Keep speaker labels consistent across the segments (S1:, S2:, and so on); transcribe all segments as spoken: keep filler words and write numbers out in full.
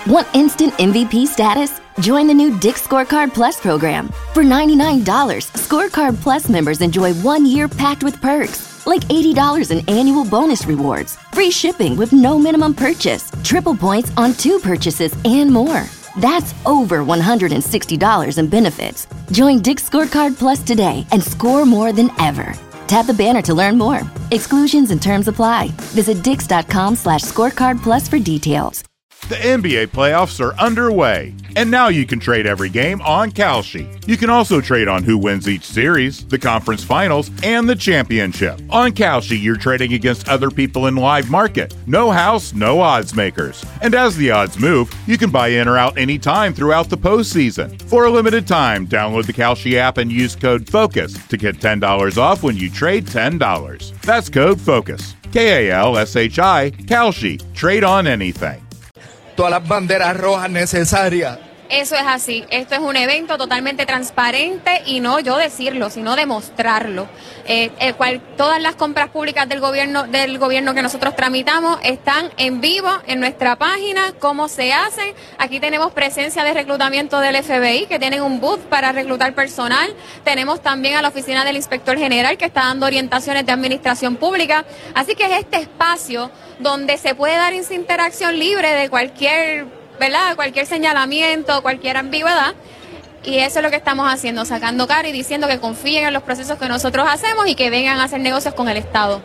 S1: Want instant M V P status? Join the new Dick's Scorecard Plus program. For ninety-nine dollars, Scorecard Plus members enjoy one year packed with perks, like eighty dollars in annual bonus rewards, free shipping with no minimum purchase, triple points on two purchases, and more. That's over one hundred sixty dollars in benefits. Join Dick's Scorecard Plus today and score more than ever. Tap the banner to learn more. Exclusions and terms apply. Visit dix.com slash scorecard plus for details.
S2: The N B A playoffs are underway, and now you can trade every game on Kalshi. You can also trade on who wins each series, the conference finals, and the championship. On Kalshi, you're trading against other people in live market. No house, no odds makers. And as the odds move, you can buy in or out anytime throughout the postseason. For a limited time, download the Kalshi app and use code FOCUS to get ten dollars off when you trade ten dollars. That's code FOCUS. K A L S H I, Kalshi. Trade on anything.
S3: Todas las banderas rojas necesarias.
S4: Eso es así. Esto es un evento totalmente transparente y no yo decirlo, sino demostrarlo. Eh, el cual, todas las compras públicas del gobierno del gobierno que nosotros tramitamos están en vivo en nuestra página, cómo se hacen. Aquí tenemos presencia de reclutamiento del F B I, que tienen un booth para reclutar personal. Tenemos también a la oficina del inspector general, que está dando orientaciones de administración pública. Así que es este espacio donde se puede dar esa interacción libre de cualquier... ¿verdad? Cualquier señalamiento, cualquier ambigüedad, y eso es lo que estamos haciendo, sacando cara y diciendo que confíen en los procesos que nosotros hacemos y que vengan a hacer negocios con el Estado.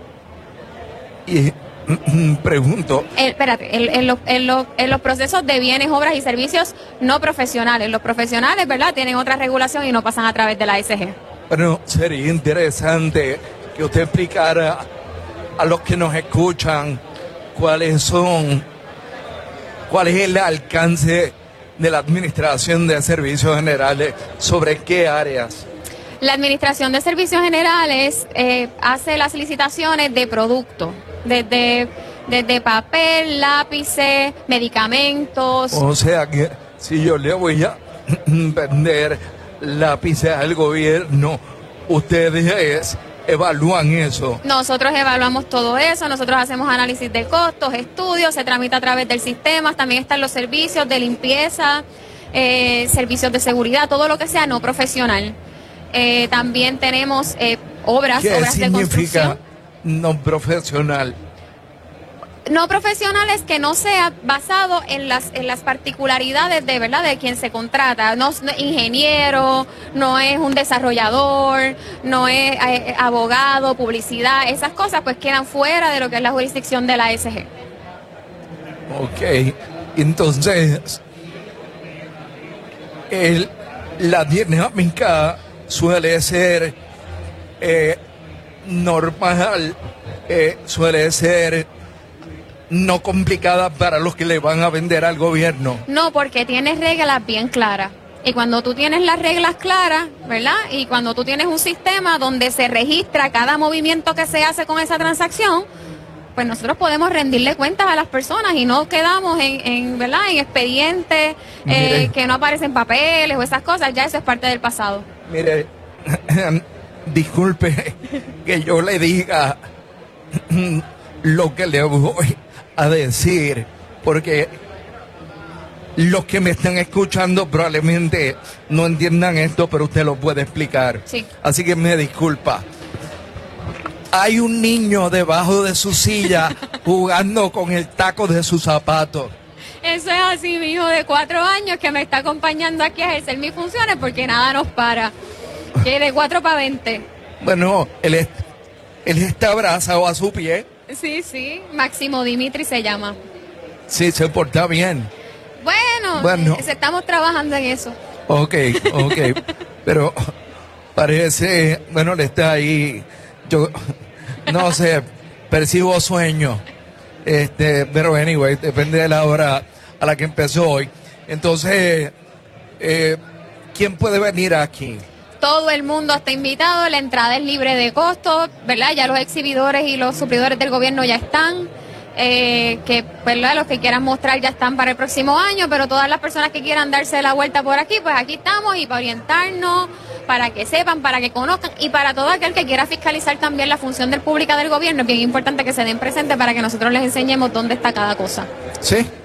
S3: Y pregunto...
S4: El, espérate, el, en, lo, en, lo, en los procesos de bienes, obras y servicios no profesionales, los profesionales, ¿verdad?, tienen otra regulación y no pasan a través de la A S G.
S3: Bueno, sería interesante que usted explicara a los que nos escuchan cuáles son... ¿Cuál es el alcance de la Administración de Servicios Generales? ¿Sobre qué áreas?
S4: La Administración de Servicios Generales eh, hace las licitaciones de productos, desde, desde papel, lápices, medicamentos.
S3: O sea que si yo le voy a vender lápices al gobierno, ustedes evalúan eso.
S4: Nosotros evaluamos todo eso, nosotros hacemos análisis de costos, estudios, se tramita a través del sistema, también están los servicios de limpieza, eh, servicios de seguridad, todo lo que sea no profesional. Eh, también tenemos eh, obras,
S3: ¿Qué
S4: obras de construcción.
S3: ¿Qué significa no profesional?
S4: No profesional es que no sea basado en las en las particularidades de verdad de quien se contrata. No es ingeniero, no es un desarrollador, no es eh, abogado, publicidad, esas cosas pues quedan fuera de lo que es la jurisdicción de la A S G.
S3: Ok, entonces el, la dinámica suele ser eh, normal, eh, suele ser no complicada para los que le van a vender al gobierno.
S4: No, porque tienes reglas bien claras. Y cuando tú tienes las reglas claras, ¿verdad? Y cuando tú tienes un sistema donde se registra cada movimiento que se hace con esa transacción, pues nosotros podemos rendirle cuentas a las personas y no quedamos en, en ¿verdad? En expedientes eh, que no aparecen papeles o esas cosas. Ya eso es parte del pasado.
S3: Mire, disculpe que yo le diga lo que le voy a decir, porque los que me están escuchando probablemente no entiendan esto, pero usted lo puede explicar.
S4: Sí.
S3: Así que me disculpa. Hay un niño debajo de su silla jugando con el taco de su zapato.
S4: Eso es así, mi hijo de cuatro años que me está acompañando aquí a ejercer mis funciones porque nada nos para. Que de cuatro para veinte.
S3: Bueno, él, es, él está abrazado a su pie.
S4: Sí, sí, Máximo Dimitri se llama.
S3: Sí, se porta bien.
S4: Bueno,
S3: bueno.
S4: Eh, estamos trabajando en eso.
S3: Ok, ok, pero parece, bueno, le está ahí, yo no sé, percibo sueño, este, pero anyway, depende de la hora a la que empezó hoy. Entonces, eh, ¿quién puede venir aquí?
S4: Todo el mundo está invitado, la entrada es libre de costo, ¿verdad? Ya los exhibidores y los suplidores del gobierno ya están, eh, que, ¿verdad? Los que quieran mostrar ya están para el próximo año, pero todas las personas que quieran darse la vuelta por aquí, pues aquí estamos y para orientarnos, para que sepan, para que conozcan y para todo aquel que quiera fiscalizar también la función del pública del gobierno, es bien importante que se den presente para que nosotros les enseñemos dónde está cada cosa.
S3: Sí.